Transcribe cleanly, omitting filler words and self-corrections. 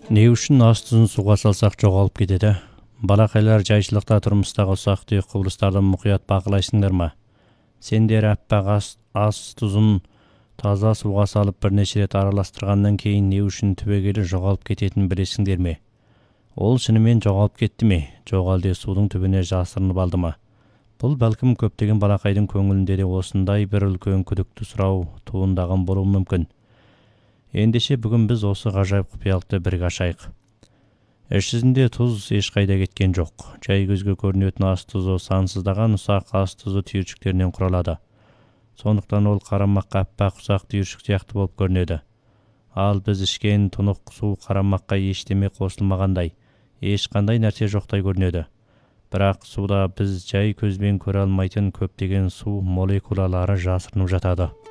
Не үшін ас тұзын суға салсақ жоғалып кетеді? Балақайлар жайшылықта тұрмыстағы ұсақ-түйек құбылыстарды мұқият бақылайсыңдар ма? Сендер аппақ ас тұзын таза суға салып бірнеше рет араластырғаннан кейін не үшін түбегейлі жоғалып кететінін білесіңдер ме? Ол шынымен жоғалып кетті ме? Жоқ әлде судың түбіне жасырынып алды ма? Бұл бәлкім көптеген балақайдың көңілінде де осындай бір үлкен күдікті сұрау туындаған болуы мүмкін. Ендеше бүгін біз осы ғажайып құпиялықты бірге ашайық. Іс жүзінде тұз ешқайда кеткен жоқ. Жай көзге көрінетін ас тұзы сансыздаған ұсақ ас тұзы түйіршіктерінен құралады. Сондықтан ол қарамаққа аппақ ұсақ түйіршік сияқты болып көрінеді. Ал біз ішкен тұнық су қарамаққа ештеме қосылмағандай, ешқандай нәрсе жоқтай көрінеді. Бірақ суда біз жай көзбен көре алмайтын көптеген су молекулалары жасырынып жатады.